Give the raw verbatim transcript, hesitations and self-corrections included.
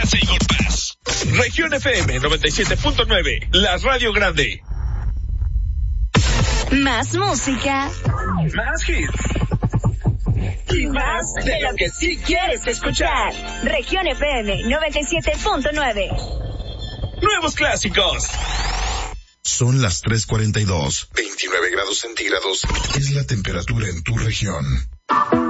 Eagle Pass. Región F M noventa y siete punto nueve, la radio grande. Más música. Más hits. Y más de lo que sí quieres escuchar. Región F M noventa y siete punto nueve. Nuevos clásicos. Son las tres cuarenta y dos. veintinueve grados centígrados es la temperatura en tu región.